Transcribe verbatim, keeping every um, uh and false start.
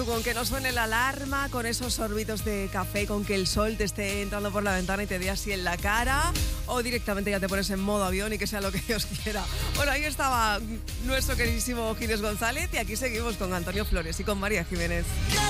Con que no suene la alarma, con esos sorbitos de café, con que el sol te esté entrando por la ventana y te dé así en la cara, o directamente ya te pones en modo avión y que sea lo que Dios quiera. Bueno, ahí estaba nuestro queridísimo Giles González y aquí seguimos con Antonio Flores y con María Jiménez.